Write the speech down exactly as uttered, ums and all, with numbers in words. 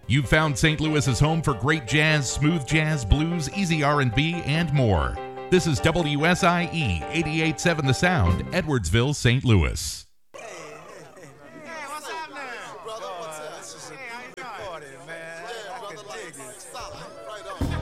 You've found Saint Louis's home for great jazz, smooth jazz, blues, easy R and B, and more. This is W S I E eighty-eight point seven The Sound, Edwardsville, Saint Louis. Hey, what's up now? Brother, what's up? This is a big party, man. Yeah, brother, like, solid. Right on.